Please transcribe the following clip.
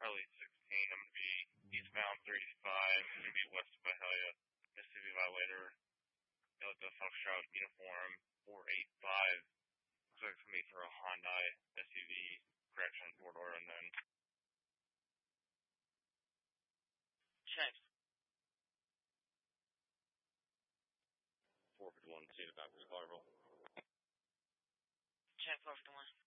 Harley 16. I'm going to be eastbound 35. I'm going to be west of Byhalia, Mississippi Violator, Delta Foxtrot Uniform 485. Looks like it's going to be for a Hyundai SUV, correction, four-door unknown. Check. 451, see the back of the Clarville. Check 451.